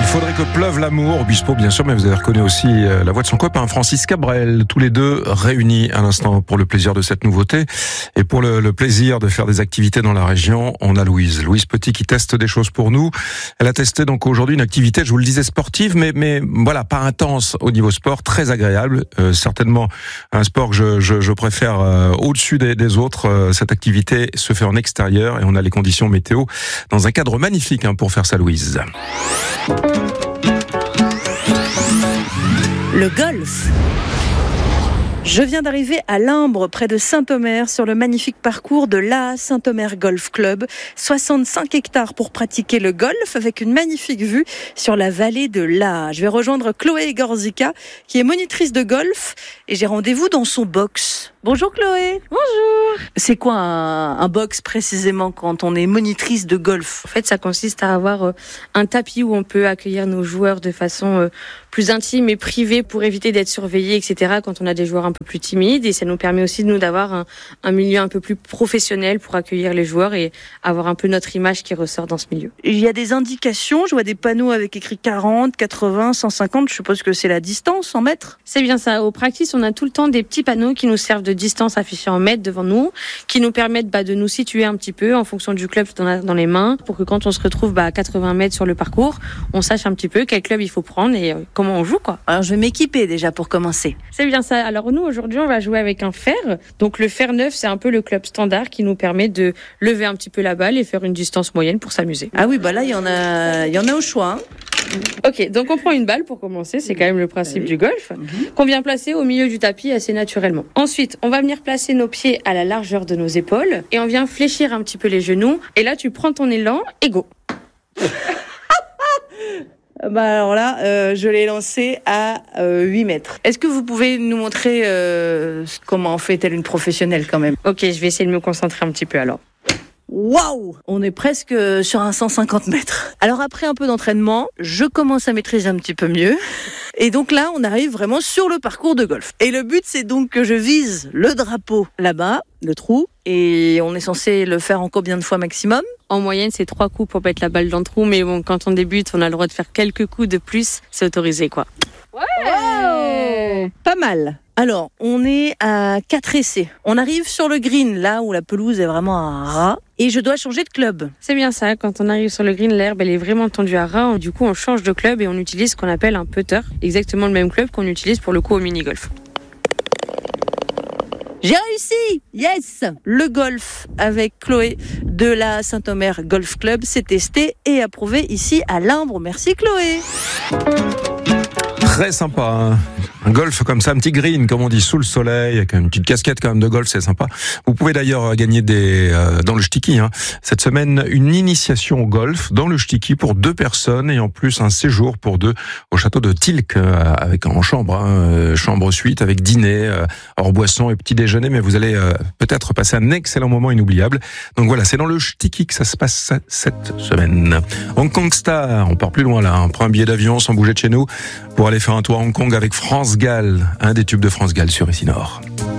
faudrait que pleuve l'amour, Obispo bien sûr, mais vous avez reconnu aussi la voix de son copain Francis Cabrel, tous les deux réunis à l'instant pour le plaisir de cette nouveauté et pour le plaisir de faire des activités dans la région. On a Louise Petit qui teste des choses pour nous. Elle a testé donc aujourd'hui une activité, je vous le disais, sportive, mais voilà, pas intense au niveau sport, très agréable, certainement un sport que je préfère au-dessus des autres. Cette activité se fait en extérieur et on a les conditions météo dans un cadre magnifique pour faire ça, Louise. Le golf. Je viens d'arriver à Limbre, près de Saint-Omer, sur le magnifique parcours de l'Aa Saint-Omer Golf Club. 65 hectares pour pratiquer le golf, avec une magnifique vue sur la vallée de l'Aa. Je vais rejoindre Chloé Gorzica, qui est monitrice de golf, et j'ai rendez-vous dans son box. Bonjour Chloé. Bonjour. C'est quoi un box précisément quand on est monitrice de golf? En fait, ça consiste à avoir un tapis où on peut accueillir nos joueurs de façon plus intime et privée pour éviter d'être surveillés, etc. quand on a des joueurs un peu plus timides. Et ça nous permet aussi de nous d'avoir un milieu un peu plus professionnel pour accueillir les joueurs et avoir un peu notre image qui ressort dans ce milieu. Il y a des indications, je vois des panneaux avec écrit 40, 80, 150, je suppose que c'est la distance en mètres? C'est bien ça. Au practice, on a tout le temps des petits panneaux qui nous servent de distance affichée en mètres devant nous, qui nous permettent de nous situer un petit peu en fonction du club qu'on a dans les mains, pour que quand on se retrouve à 80 mètres sur le parcours, on sache un petit peu quel club il faut prendre et comment on joue, quoi. Alors je vais m'équiper déjà pour commencer. C'est bien ça. Alors nous aujourd'hui on va jouer avec un fer. Donc le fer neuf, c'est un peu le club standard qui nous permet de lever un petit peu la balle et faire une distance moyenne pour s'amuser. Ah oui, là il y en a au choix. Ok, donc on prend une balle pour commencer, c'est quand même le principe du golf, qu'on vient placer au milieu du tapis assez naturellement. Ensuite, on va venir placer nos pieds à la largeur de nos épaules et on vient fléchir un petit peu les genoux. Et là, tu prends ton élan et go. Alors là, je l'ai lancé à 8 mètres. Est-ce que vous pouvez nous montrer comment on fait telle une professionnelle quand même? Ok, je vais essayer de me concentrer un petit peu alors. Waouh! On est presque sur un 150 mètres. Alors après un peu d'entraînement, je commence à maîtriser un petit peu mieux. Et donc là, on arrive vraiment sur le parcours de golf. Et le but, c'est donc que je vise le drapeau là-bas, le trou. Et on est censé le faire en combien de fois maximum? En moyenne, c'est 3 coups pour mettre la balle dans le trou. Mais bon, quand on débute, on a le droit de faire quelques coups de plus. C'est autorisé, quoi. Ouais! Wow! Pas mal. Alors, on est à 4 essais. On arrive sur le green, là où la pelouse est vraiment à ras. Et je dois changer de club. C'est bien ça. Quand on arrive sur le green, l'herbe, elle est vraiment tendue à ras. Du coup, on change de club et on utilise ce qu'on appelle un putter. Exactement le même club qu'on utilise pour le coup au mini-golf. J'ai réussi! Yes! Le golf avec Chloé de l'Aa Saint-Omer Golf Club, c'est testé et approuvé ici à Limbre. Merci Chloé! Très sympa, un golf comme ça, un petit green comme on dit, sous le soleil, avec une petite casquette quand même de golf, c'est sympa. Vous pouvez d'ailleurs gagner dans le Ch'tiki, cette semaine, une initiation au golf dans le Ch'tiki pour 2 personnes et en plus un séjour pour 2 au château de Tilk avec en chambre, chambre suite avec dîner, hors boisson et petit déjeuner, mais vous allez peut-être passer un excellent moment inoubliable. Donc voilà, c'est dans le Ch'tiki que ça se passe cette semaine. Hong Kong Star, on part plus loin là, on prend un billet d'avion sans bouger de chez nous pour aller faire un tour à Hong Kong avec France Gall, un des tubes de France Gall sur Ici Nord.